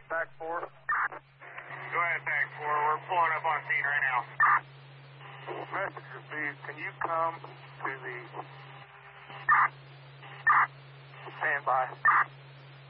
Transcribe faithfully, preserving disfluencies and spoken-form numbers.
Back four. Go ahead, back four. We're pulling up on scene right now. Message received. Can you come to the standby?